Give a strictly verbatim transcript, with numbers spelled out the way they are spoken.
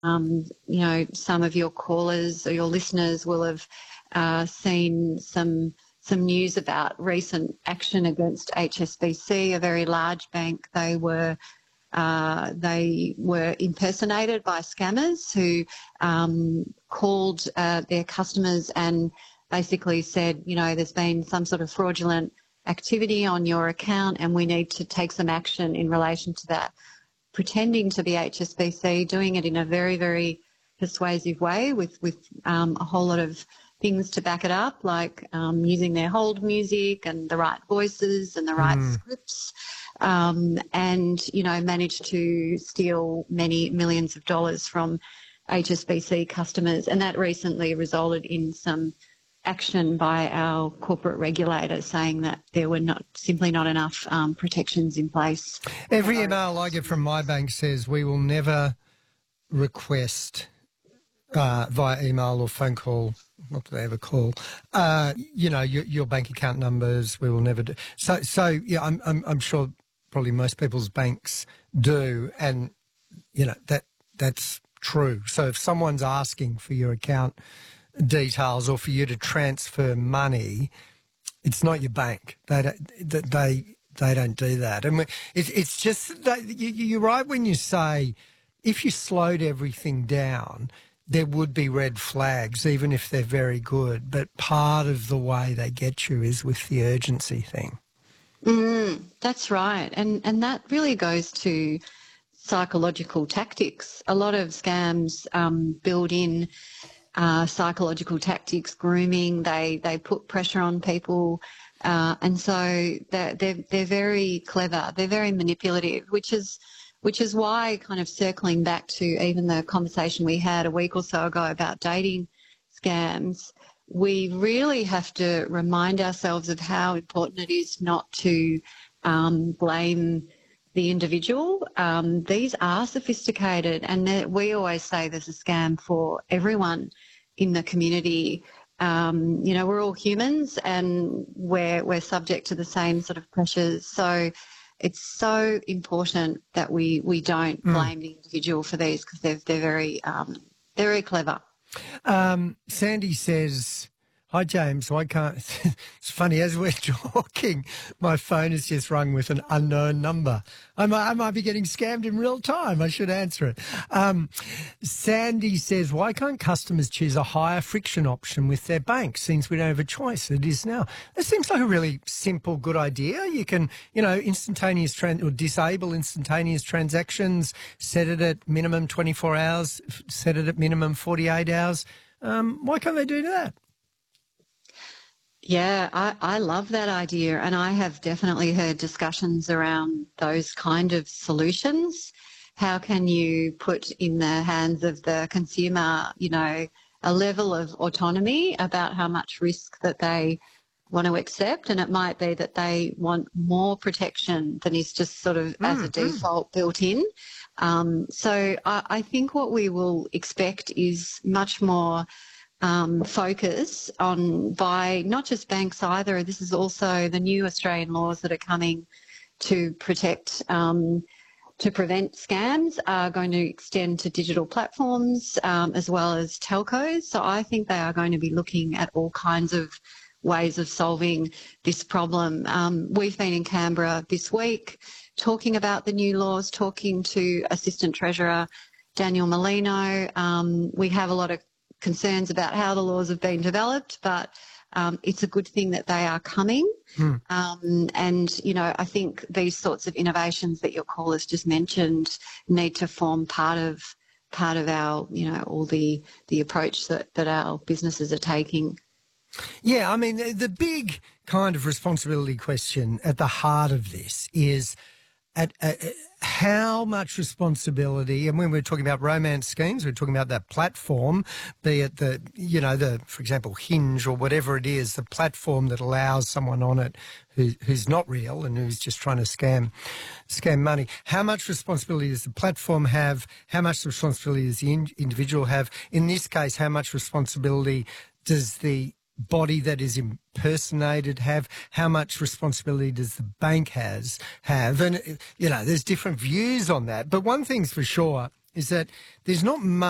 Um, you know, some of your callers or your listeners will have uh, seen some some news about recent action against H S B C, a very large bank. They were uh, they were impersonated by scammers who um, called uh, their customers and basically said, you know, there's been some sort of fraudulent activity on your account and we need to take some action in relation to that, pretending to be H S B C, doing it in a very, very persuasive way with, with um, a whole lot of things to back it up, like um, using their hold music and the right voices and the right Mm. scripts, um, and, you know, managed to steal many millions of dollars from H S B C customers. And that recently resulted in some action by our corporate regulator saying that there were not simply not enough um, protections in place. Every email I get from my bank says we will never request uh, via email or phone call, what do they ever call, uh, you know, your, your bank account numbers, we will never do. So, so yeah, I'm, I'm, I'm sure probably most people's banks do, and, you know, that that's true. So if someone's asking for your account details or for you to transfer money, it's not your bank. They don't, they they don't do that. And it's it's just that you, you're right when you say if you slowed everything down, there would be red flags, even if they're very good. But part of the way they get you is with the urgency thing. Mm, that's right, and and that really goes to psychological tactics. A lot of scams um, build in Uh, psychological tactics, grooming. They they put pressure on people, uh, and so they're, they're they're very clever. They're very manipulative, which is which is why, kind of circling back to even the conversation we had a week or so ago about dating scams, we really have to remind ourselves of how important it is not to um, blame the individual. Um, these are sophisticated, and we always say there's a scam for everyone in the community. Um, you know, we're all humans and we're, we're subject to the same sort of pressures. So it's so important that we, we don't Mm. blame the individual for these because they're, they're, very, um, they're very clever. Um, Sandy says, hi, James. Why can't... It's funny, as we're talking, my phone has just rung with an unknown number. I might, I might be getting scammed in real time. I should answer it. Um, Sandy says, why can't customers choose a higher friction option with their bank since we don't have a choice? It is now. That seems like a really simple, good idea. You can, you know, instantaneous trans or disable instantaneous transactions, set it at minimum twenty-four hours, set it at minimum forty-eight hours. Um, why can't they do that? Yeah, I, I love that idea, and I have definitely heard discussions around those kind of solutions. How can you put in the hands of the consumer, you know, a level of autonomy about how much risk that they want to accept? And it might be that they want more protection than is just sort of mm, as a default mm. built in. Um, so I, I think what we will expect is much more Um, focus on by not just banks either. This is also the new Australian laws that are coming to protect, um, to prevent scams are going to extend to digital platforms um, as well as telcos. So I think they are going to be looking at all kinds of ways of solving this problem. Um, we've been in Canberra this week talking about the new laws, talking to Assistant Treasurer Daniel Molino. Um, we have a lot of concerns about how the laws have been developed, but um, it's a good thing that they are coming. Hmm. Um, and, you know, I think these sorts of innovations that your callers just mentioned need to form part of part of our, you know, all the the approach that, that our businesses are taking. Yeah, I mean, the, the big kind of responsibility question at the heart of this is at, at, how much responsibility, and when we're talking about romance schemes, we're talking about that platform, be it the, you know, the, for example, Hinge or whatever it is, the platform that allows someone on it who, who's not real and who's just trying to scam, scam money. How much responsibility does the platform have? How much responsibility does the in, individual have? In this case, how much responsibility does the body that is impersonated have? How much responsibility does the bank has have? And, you know, there's different views on that. But one thing's for sure is that there's not much